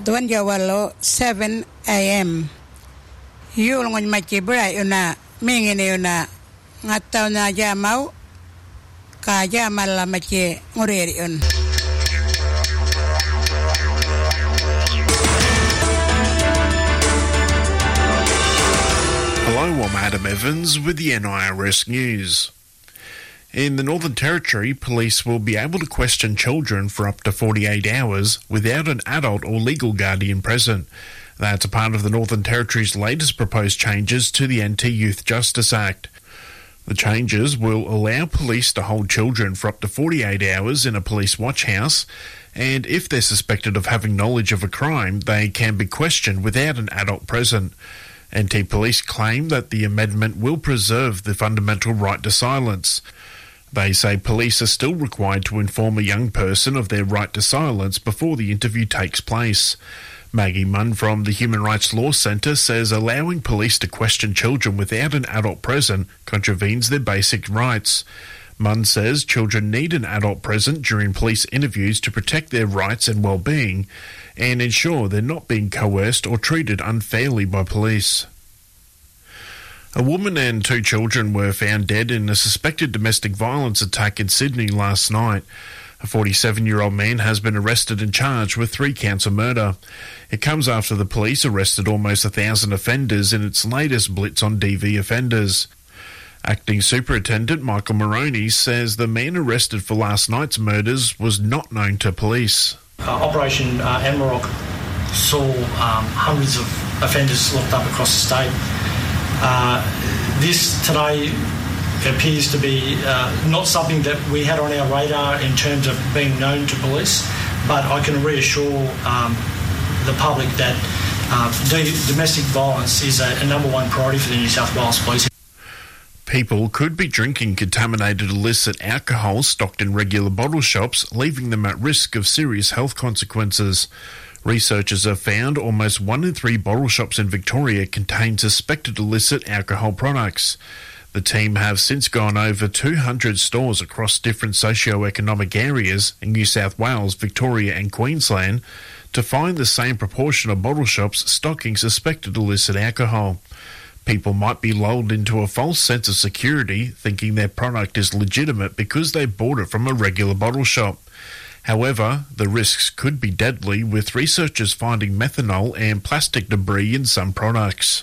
Tuan Jawalo 7 a.m. Yul ngon machi brai una mingini una ngatau na jamau ka jamal la machi ngureri un. Hello, I'm Adam Evans with the NIRS News. In the Northern Territory, police will be able to question children for up to 48 hours without an adult or legal guardian present. That's a part of the Northern Territory's latest proposed changes to the Anti-Youth Justice Act. The changes will allow police to hold children for up to 48 hours in a police watch house, and if they're suspected of having knowledge of a crime, they can be questioned without an adult present. NT Police claim that the amendment will preserve the fundamental right to silence. They say police are still required to inform a young person of their right to silence before the interview takes place. Maggie Munn from the Human Rights Law Centre says allowing police to question children without an adult present contravenes their basic rights. Munn says children need an adult present during police interviews to protect their rights and well-being and ensure they're not being coerced or treated unfairly by police. A woman and 2 children were found dead in a suspected domestic violence attack in Sydney last night. A 47-year-old man has been arrested and charged with 3 counts of murder. It comes after the police arrested almost 1,000 offenders in its latest blitz on DV offenders. Acting Superintendent Michael Moroney says the man arrested for last night's murders was not known to police. Operation Amarok saw hundreds of offenders locked up across the state. This today appears to be not something that we had on our radar in terms of being known to police, but I can reassure the public that domestic violence is a number one priority for the New South Wales Police. People could be drinking contaminated illicit alcohol stocked in regular bottle shops, leaving them at risk of serious health consequences. Researchers have found almost 1 in 3 bottle shops in Victoria contain suspected illicit alcohol products. The team have since gone over 200 stores across different socio-economic areas in New South Wales, Victoria and Queensland to find the same proportion of bottle shops stocking suspected illicit alcohol. People might be lulled into a false sense of security, thinking their product is legitimate because they bought it from a regular bottle shop. However, the risks could be deadly, with researchers finding methanol and plastic debris in some products.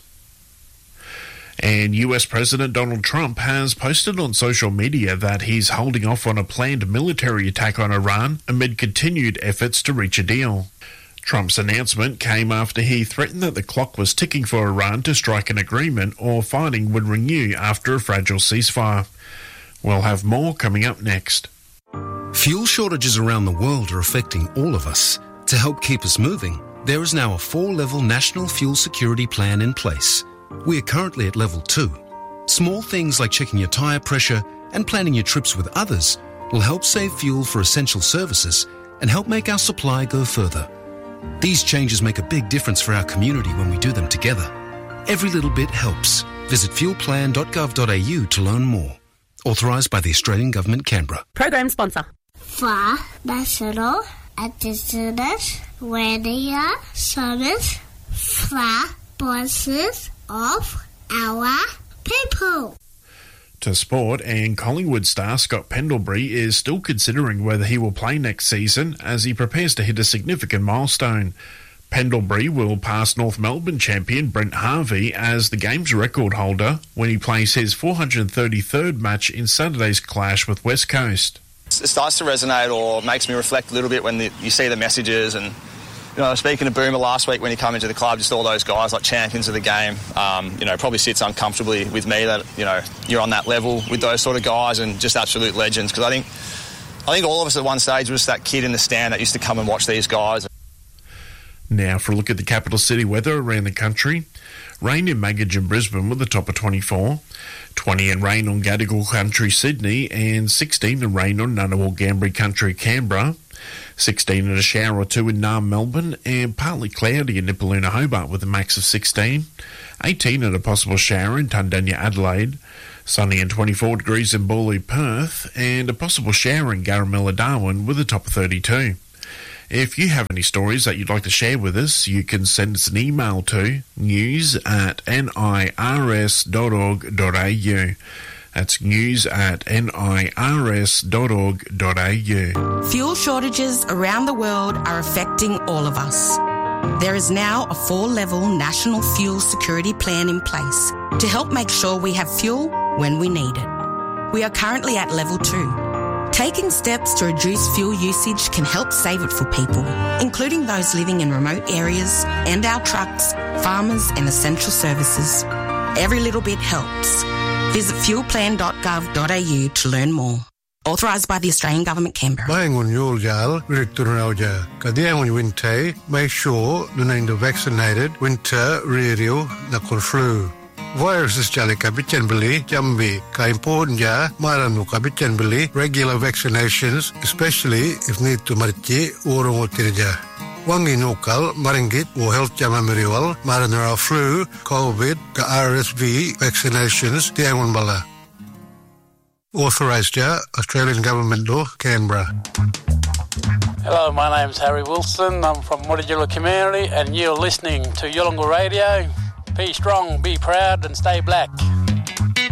And US President Donald Trump has posted on social media that he's holding off on a planned military attack on Iran amid continued efforts to reach a deal. Trump's announcement came after he threatened that the clock was ticking for Iran to strike an agreement or fighting would renew after a fragile ceasefire. We'll have more coming up next. Fuel shortages around the world are affecting all of us. To help keep us moving, there is now a 4-level national fuel security plan in place. We are currently at level 2. Small things like checking your tyre pressure and planning your trips with others will help save fuel for essential services and help make our supply go further. These changes make a big difference for our community when we do them together. Every little bit helps. Visit fuelplan.gov.au to learn more. Authorised by the Australian Government, Canberra. Program sponsor. For National Indigenous Radio Service for voices of our people. To sport, and Collingwood star Scott Pendlebury is still considering whether he will play next season as he prepares to hit a significant milestone. Pendlebury will pass North Melbourne champion Brent Harvey as the game's record holder when he plays his 433rd match in Saturday's clash with West Coast. It starts to resonate or makes me reflect a little bit when you see the messages. And, you know, speaking to Boomer last week when he came into the club, just all those guys like champions of the game, probably sits uncomfortably with me that, you're on that level with those sort of guys and just absolute legends. Because I think all of us at one stage was that kid in the stand that used to come and watch these guys. Now for a look at the capital city weather around the country. Rain in Magidge and Brisbane with a top of 24. 20 and rain on Gadigal Country, Sydney, and 16 and rain on Ngunnawal Gambri Country, Canberra. 16 and a shower or 2 in Naarm, Melbourne, and partly cloudy in Nipaluna, Hobart with a max of 16. 18 and a possible shower in Tundanya, Adelaide. Sunny and 24 degrees in Bawley, Perth, and a possible shower in Garamilla, Darwin with a top of 32. If you have any stories that you'd like to share with us, you can send us an email to news@nirs.org.au. That's news@nirs.org.au. Fuel shortages around the world are affecting all of us. There is now a 4-level national fuel security plan in place to help make sure we have fuel when we need it. We are currently at level 2. Taking steps to reduce fuel usage can help save it for people, including those living in remote areas and our trucks, farmers and essential services. Every little bit helps. Visit fuelplan.gov.au to learn more. Authorised by the Australian Government, Canberra. Maingun yul jal rikturauja. Kadiangun winte make sure nunainda vaccinated winter radio nakon flu. Viruses jali kabitan beli jambi ka important ja maranu kabitan beli regular vaccinations, especially if need to marchi urung otirja. Wangi nukal maringit wo health jama meriwal maranara flu, COVID, ka RSV vaccinations tiangun bala. Authorised ja Australian Government law, Canberra. Hello, my name's Harry Wilson. I'm from Mutijula community and you're listening to Yolngu Radio. Be strong, be proud and stay black.